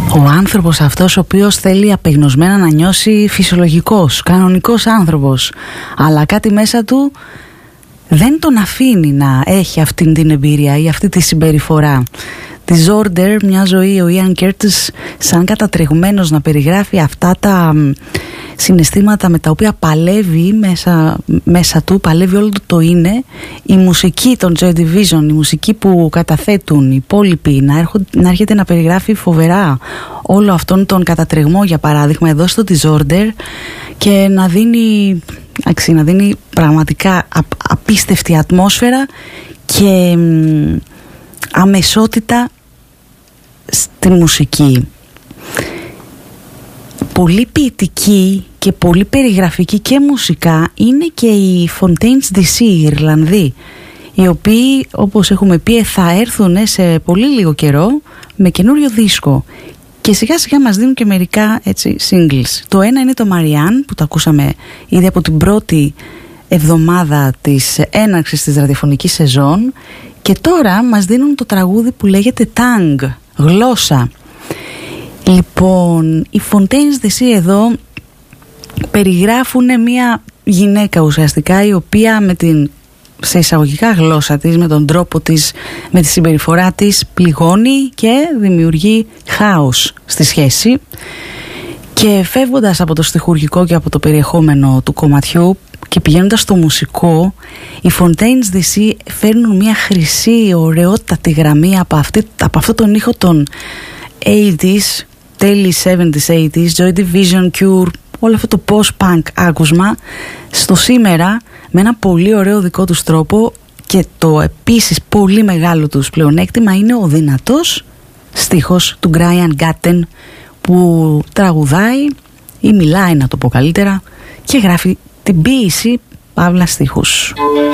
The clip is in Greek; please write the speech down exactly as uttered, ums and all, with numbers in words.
Ο άνθρωπος αυτός ο οποίος θέλει απεγνωσμένα να νιώσει φυσιολογικός, κανονικός άνθρωπος, αλλά κάτι μέσα του δεν τον αφήνει να έχει αυτή την εμπειρία ή αυτή τη συμπεριφορά. Τη Disorder, μια ζωή, ο Ιαν Κέρτις σαν κατατρεγμένος να περιγράφει αυτά τα συναισθήματα με τα οποία παλεύει μέσα, μέσα του, παλεύει όλο του το είναι. Η μουσική των Joy Division, η μουσική που καταθέτουν οι υπόλοιποι, να, έρχον, να έρχεται να περιγράφει φοβερά όλο αυτόν τον κατατρεγμό, για παράδειγμα εδώ στο Disorder, και να δίνει, αξί, να δίνει πραγματικά α, απίστευτη ατμόσφαιρα και μ, αμεσότητα στη μουσική. Πολύ ποιητική και πολύ περιγραφική και μουσικά είναι και οι Fontaines ντι Sea, οι Ιρλανδοί, οι οποίοι, όπως έχουμε πει, θα έρθουν σε πολύ λίγο καιρό με καινούριο δίσκο και σιγά σιγά μας δίνουν και μερικά έτσι singles. Το ένα είναι το Marianne που το ακούσαμε ήδη από την πρώτη εβδομάδα της έναρξης της ραδιοφωνικής σεζόν, και τώρα μας δίνουν το τραγούδι που λέγεται Tongue, γλώσσα. Λοιπόν, οι Fontaines ντι Sea εδώ περιγράφουν μια γυναίκα ουσιαστικά, η οποία με την, σε εισαγωγικά, γλώσσα της, με τον τρόπο της, με τη συμπεριφορά της πληγώνει και δημιουργεί χάος στη σχέση. Και φεύγοντας από το στιχουργικό και από το περιεχόμενο του κομματιού και πηγαίνοντας στο μουσικό, οι Fontaines ντι Sea φέρνουν μια χρυσή, ωραιότατη γραμμή από, αυτή, από αυτό τον ήχο των ογδόντα, τέλη εβδομήντα, ογδόντα, Joy Division, Cure, όλο αυτό το post-punk άκουσμα στο σήμερα με ένα πολύ ωραίο δικό τους τρόπο. Και το επίσης πολύ μεγάλο τους πλεονέκτημα είναι ο δυνατός στίχος του Brian Gatton, που τραγουδάει ή μιλάει, να το πω καλύτερα, και γράφει την ποίηση παύλα στίχους.